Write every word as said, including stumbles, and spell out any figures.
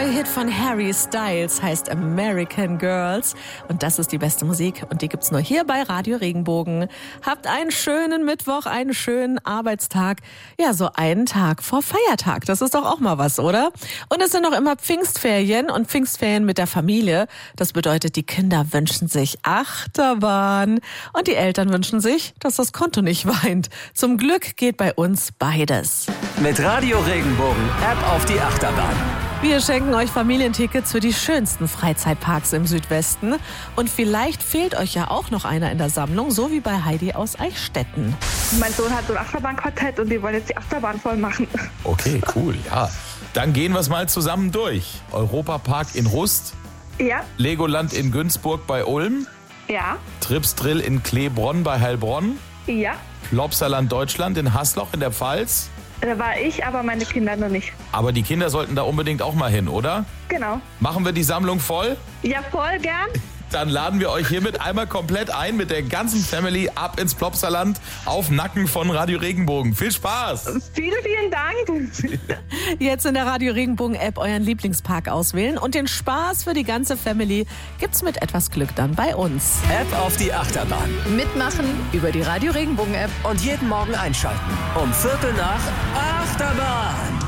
neue Hit von Harry Styles heißt American Girls. Und das ist die beste Musik. Und die gibt's nur hier bei Radio Regenbogen. Habt einen schönen Mittwoch, einen schönen Arbeitstag. Ja, so einen Tag vor Feiertag. Das ist doch auch mal was, oder? Und es sind noch immer Pfingstferien und Pfingstferien mit der Familie. Das bedeutet, die Kinder wünschen sich Achterbahn. Und die Eltern wünschen sich, dass das Konto nicht weint. Zum Glück geht bei uns beides. Mit Radio Regenbogen App auf die Achterbahn. Wir schenken euch Familientickets für die schönsten Freizeitparks im Südwesten. Und vielleicht fehlt euch ja auch noch einer in der Sammlung, so wie bei Heidi aus Eichstätten. Mein Sohn hat so ein Achterbahnquartett und die wollen jetzt die Achterbahn voll machen. Okay, cool, ja. Dann gehen wir es mal zusammen durch. Europapark in Rust, Ja, Legoland in Günzburg bei Ulm, ja, Trips Drill in Kleebronn bei Heilbronn, ja. Plopsaland Deutschland in Hasloch in der Pfalz. Da war ich, aber meine Kinder noch nicht. Aber die Kinder sollten da unbedingt auch mal hin, oder? Genau. Machen wir die Sammlung voll? Ja, voll gern. Dann laden wir euch hiermit einmal komplett ein mit der ganzen Family ab ins Plopsaland auf Nacken von Radio Regenbogen. Viel Spaß! Vielen, vielen Dank. Jetzt in der Radio Regenbogen App euren Lieblingspark auswählen. Und den Spaß für die ganze Family gibt's mit etwas Glück dann bei uns. App auf die Achterbahn. Mitmachen über die Radio Regenbogen App. Und jeden Morgen einschalten. Um Viertel nach Achterbahn.